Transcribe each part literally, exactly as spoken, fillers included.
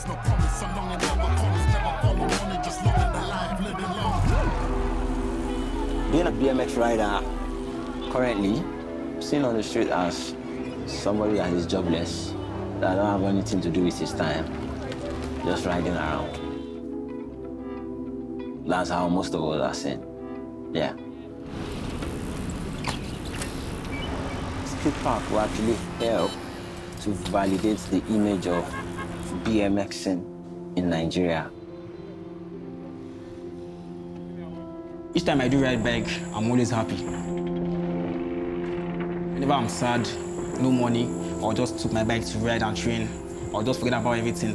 promise, no promise, so long and never promise, never follow on it, just loving the life, living long. Being a B M X rider, currently, seen on the street as somebody that is jobless, that don't have anything to do with his time, just riding around. That's how most of us are seen. Yeah. Skate park will actually help to validate the image of BMXing in Nigeria. Each time I do ride bike, I'm always happy. Whenever I'm sad, no money, I'll just took my bike to ride and train. I'll just forget about everything.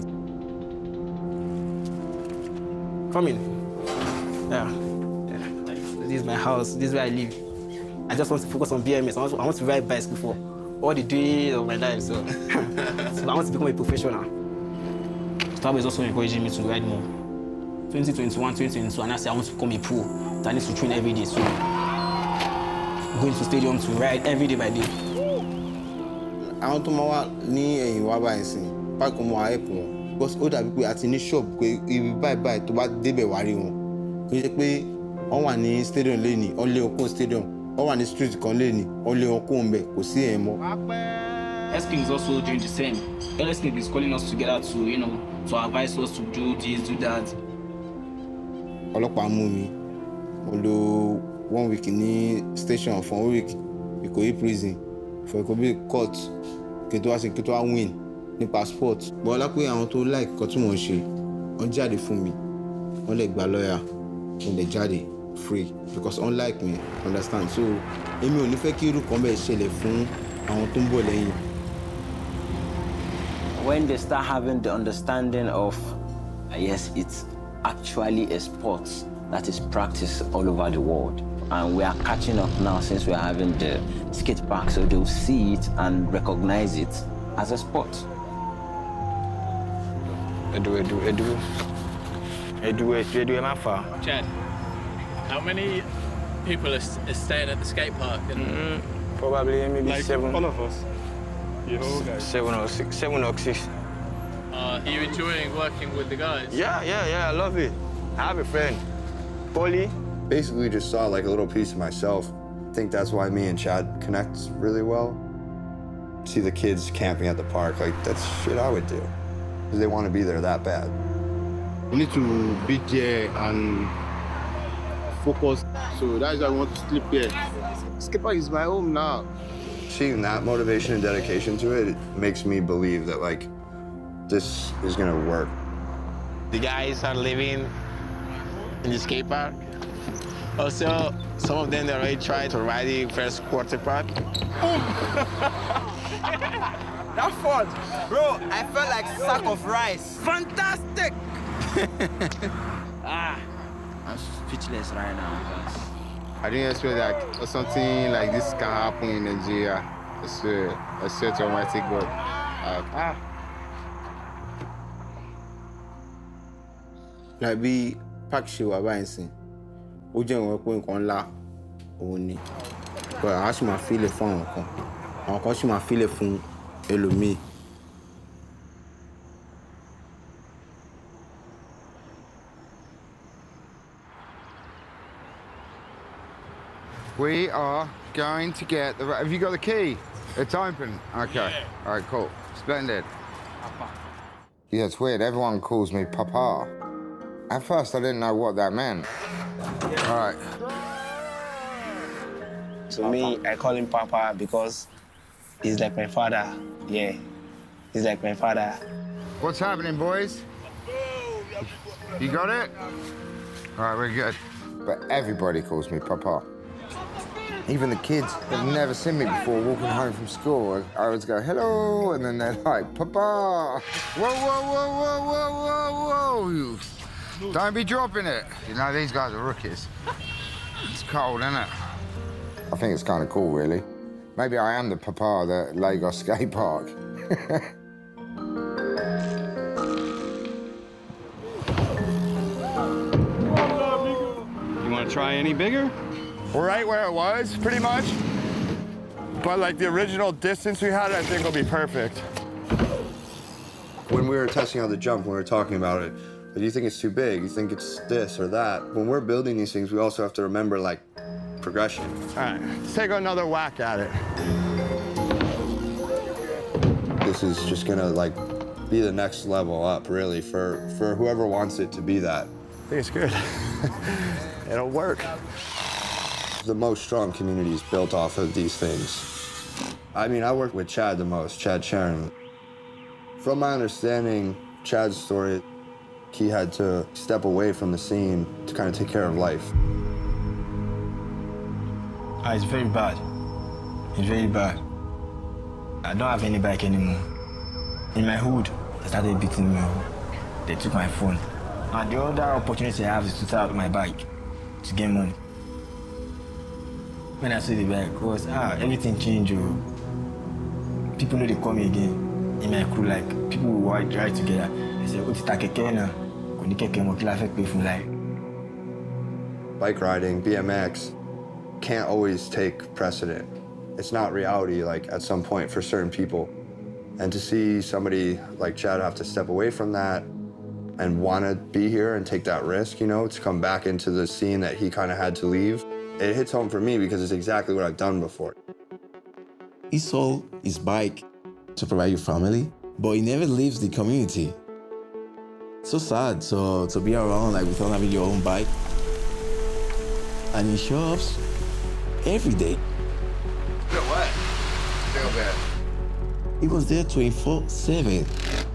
Come in. Yeah. yeah. This is my house. This is where I live. I just want to focus on B M X. I want to, I want to ride bikes before all the days of my life. So, so I want to become a professional. Starboy is also encouraging me to ride more. twenty twenty-one, twenty twenty-two, and I say I want to become a pro. That needs to train every day. So, going to stadium to ride every day by day. I want to go ní ẹ̀yìn wá báyìí sìn. Park mo help wọn. Because ó dàbí pé àti ní shop pé ibi báyìí báyìí tó bá débẹ̀ wá rí wọn. Kì í ṣe pé wọ́n wà ní stadium lẹ́ni, wọ́n lé wọn kó stadium. Wọ́n wà ní street kan lẹ́ni, wọ́n lé wọn kó ń bẹ̀, kò sí ẹ̀ mọ́. S-King is also doing the same. S-King is calling us together to, you know, to advise us to do this, do that. Ọlọ́pàá mú mi. Mo lò one week ní station for one week. Ìkòyí prison for Ìkòyí court. Kí tó wá sí kí tó wá win ní passport. Bọ́lá pé àwọn tó like nǹkan tí mò ń ṣe, wọ́n jáde fún mi. Wọ́n lè gba lawyer, wọ́n lè jáde free because unlike me, understand? So, èmi ò ní fẹ́ kí irú kan bẹ́ẹ̀ ṣẹlẹ̀ fún àwọn tó ń bọ̀ lẹ́yìn. When they start having the understanding of, uh, yes, it's actually a sport that is practiced all over the world. And we are catching up now since we are having the skate park, so they'll see it and recognize it as a sport. Edu, edu, edu. Edu, edu, edu, edu, Chad, how many people are, are staying at the skate park? And mm, probably maybe like seven. All of us. Yes. Seven or six. Seven or six. Uh, are you enjoying working with the guys? Yeah, yeah, yeah. I love it. I have a friend, Polly. Basically, just saw like a little piece of myself. I think that's why me and Chad connect really well. See the kids camping at the park, like that's shit I would do, because they want to be there that bad. We need to be there and focus. So that's why I want to sleep here. Skate park is my home now. Seeing that motivation and dedication to it, it makes me believe that like this is gonna work. The guys are living in the skate park. Also, some of them they already tried to ride the first quarter park. That fun, bro! I felt like a sack of rice. Fantastic! ah, I'm speechless right now, guys. I didn't expect that something like this can happen in Nigeria. I swear, I swear to Almighty God. Uh, ah. Like bí park ṣe wà báyìí sìn, ó jẹ́ ìwọ̀n pé nǹkan ńlá òun ni. But àwọn sì máa fílẹ̀ fún àwọn kan, àwọn kan sì máa fílẹ̀ fún ẹlòmíì. We are going to get the... Have you got the key? It's open? Okay. Yeah. All right, cool. Splendid. Papa. Yeah, it's weird. Everyone calls me Papa. At first, I didn't know what that meant. Yeah. All right. To Papa. me, I call him Papa because he's like my father. Yeah, he's like my father. What's happening, boys? You got it? All right, we're good. But everybody calls me Papa. Even the kids that have never seen me before walking home from school, I always go, hello, and then they're like, Papa. Whoa, whoa, whoa, whoa, whoa, whoa, whoa. Don't be dropping it. You know, these guys are rookies. It's cold, isn't it? I think it's kind of cool, really. Maybe I am the Papa of the Lagos skate park. You want to try any bigger? We're right where it was, pretty much. But like the original distance we had, I think will be perfect. We're when we were testing out the jump, when we were talking about it, do you think it's too big? You think it's this or that? When we're building these things, we also have to remember, like, progression. All right, let's take another whack at it. This is just gonna, like, be the next level up, really, for, for whoever wants it to be that. I think it's good. It'll work. The most strong community is built off of these things. I mean, I work with Chad the most, Chad Sharon. From my understanding, Chad's story, he had to step away from the scene to kind of take care of life. Ah, it's very bad. It's very bad. I don't have any bike anymore. In my hood, they started beating me. They took my phone. And the other opportunity I have is to sell my bike to get money. When I see the bike, it was, ah, everything changed. Oh. People know they call me again. In my crew, like, people who ride together. They say, "What's that keke now? Bike riding, B M X, can't always take precedent. It's not reality, like, at some point for certain people. And to see somebody like Chad have to step away from that and want to be here and take that risk, you know, to come back into the scene that he kind of had to leave, it hits home for me because it's exactly what I've done before. He sold his bike to provide your family, but he never leaves the community. So sad so to be around like without having your own bike. And he shows every day. Feel what? Feel bad. He was there twenty-four seven.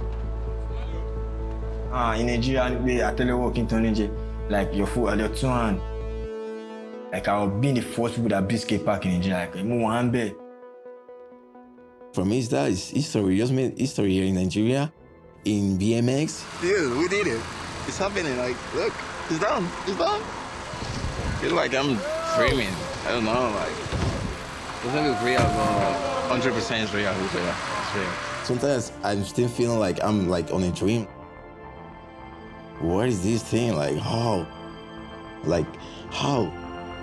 Ah, in Nigeria, I tell you walking to Nigeria, like your foot at your two hand. Like I was being the first people that built skate park in Nigeria, like one bed. For me, that is history. We just made history here in Nigeria. In B M X? Dude, we did it. It's happening. Like, look, it's done. It's done. I feel like I'm dreaming. I don't know. Like, it's not real, but one hundred percent is real. It's real. It's real. Sometimes I'm still feeling like I'm like on a dream. What is this thing? Like, how? Like, how?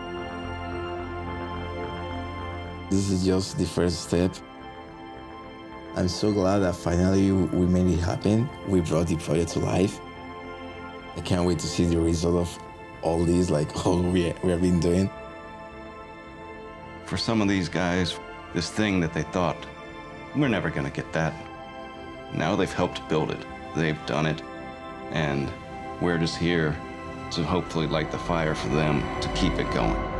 This is just the first step. I'm so glad that finally we made it happen. We brought the project to life. I can't wait to see the result of all these, like all we, we have been doing. For some of these guys, this thing that they thought, we're never gonna get that. Now they've helped build it. They've done it. And we're just here to hopefully light the fire for them to keep it going.